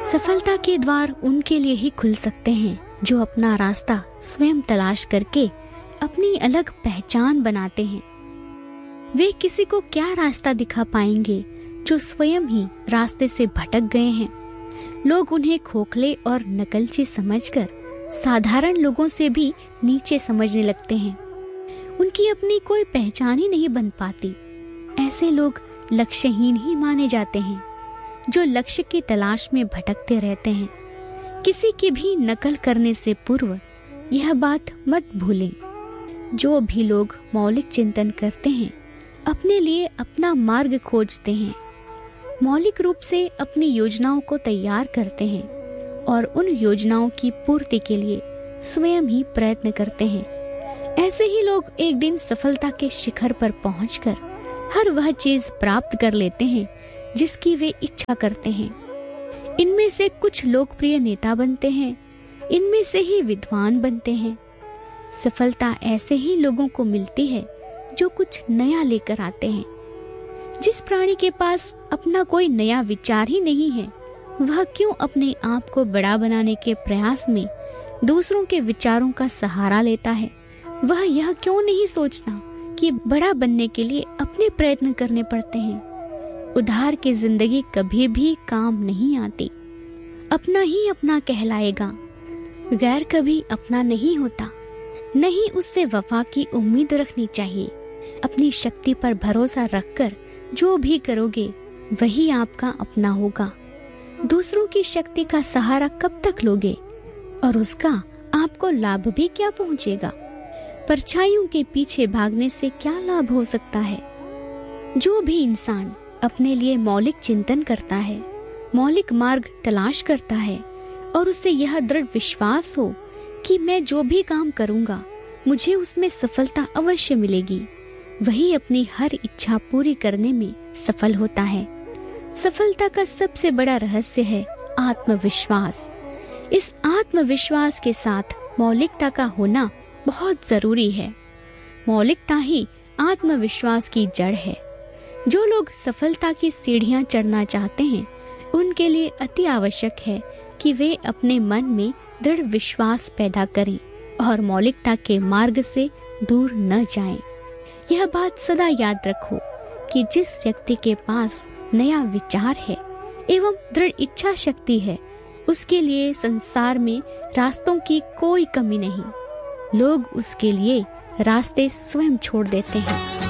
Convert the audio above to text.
सफलता के द्वार उनके लिए ही खुल सकते हैं जो अपना रास्ता स्वयं तलाश करके अपनी अलग पहचान बनाते हैं। वे किसी को क्या रास्ता दिखा पाएंगे जो स्वयं ही रास्ते से भटक गए हैं। लोग उन्हें खोखले और नकलची समझकर साधारण लोगों से भी नीचे समझने लगते हैं। उनकी अपनी कोई पहचान ही नहीं बन पाती। ऐसे लोग लक्ष्यहीन ही माने जाते हैं जो लक्ष्य की तलाश में भटकते रहते हैं। किसी की भी नकल करने से पूर्व यह बात मत भूलें, जो भी लोग मौलिक चिंतन करते हैं अपने लिए अपना मार्ग खोजते हैं, मौलिक रूप से अपनी योजनाओं को तैयार करते हैं और उन योजनाओं की पूर्ति के लिए स्वयं ही प्रयत्न करते हैं। ऐसे ही लोग एक दिन सफलता के शिखर पर पहुंचकर हर वह चीज प्राप्त कर लेते हैं जिसकी वे इच्छा करते हैं। इनमें से कुछ लोकप्रिय नेता बनते हैं, इनमें से ही विद्वान बनते हैं। सफलता ऐसे ही लोगों को मिलती है जो कुछ नया लेकर आते हैं। जिस प्राणी के पास अपना कोई नया विचार ही नहीं है, वह क्यों अपने आप को बड़ा बनाने के प्रयास में दूसरों के विचारों का सहारा लेता है। वह यह क्यों नहीं सोचता कि बड़ा बनने के लिए अपने प्रयत्न करने पड़ते हैं। उधार की जिंदगी कभी भी काम नहीं आती। अपना ही अपना कहलाएगा, गैर कभी अपना नहीं होता। नहीं उससे वफा की उम्मीद रखनी चाहिए। अपनी शक्ति पर भरोसा रखकर जो भी करोगे वही आपका अपना होगा। दूसरों की शक्ति का सहारा कब तक लोगे और उसका आपको लाभ भी क्या पहुंचेगा। परछाइयों के पीछे भागने से क्या लाभ हो सकता है। जो भी इंसान अपने लिए मौलिक चिंतन करता है, मौलिक मार्ग तलाश करता है और उसे यह दृढ़ विश्वास हो कि मैं जो भी काम करूंगा मुझे उसमें सफलता अवश्य मिलेगी, वही अपनी हर इच्छा पूरी करने में सफल होता है। सफलता का सबसे बड़ा रहस्य है आत्मविश्वास। इस आत्मविश्वास के साथ मौलिकता का होना बहुत जरूरी है। मौलिकता ही आत्मविश्वास की जड़ है। जो लोग सफलता की सीढ़ियां चढ़ना चाहते हैं उनके लिए अति आवश्यक है कि वे अपने मन में दृढ़ विश्वास पैदा करें और मौलिकता के मार्ग से दूर न जाएं। यह बात सदा याद रखो कि जिस व्यक्ति के पास नया विचार है एवं दृढ़ इच्छा शक्ति है, उसके लिए संसार में रास्तों की कोई कमी नहीं। लोग उसके लिए रास्ते स्वयं छोड़ देते हैं।